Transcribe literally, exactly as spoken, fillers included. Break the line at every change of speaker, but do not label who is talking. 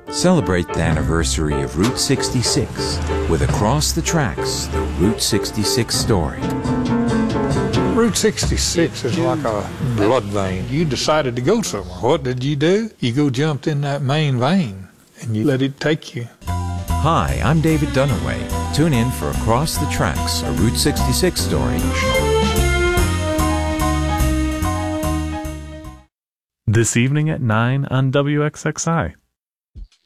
Celebrate the anniversary of Route sixty-six with Across the Tracks, the Route sixty-six story.
Route sixty-six is like a blood vein. You decided to go somewhere. What did you do? You go jumped in that main vein, and you let it take you.
Hi, I'm David Dunaway. Tune in for Across the Tracks, a Route sixty-six story.
This evening at nine on W X X I.